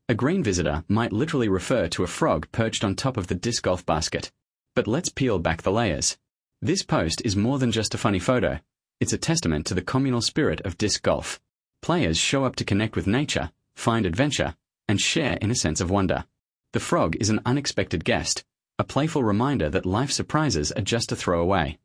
A green visitor might literally refer to a frog perched on top of the disc golf basket. But let's peel back the layers. This post is more than just a funny photo. It's a testament to the communal spirit of disc golf. Players show up to connect with nature, find adventure, and share in a sense of wonder. The frog is an unexpected guest, a playful reminder that life surprises are just a throwaway.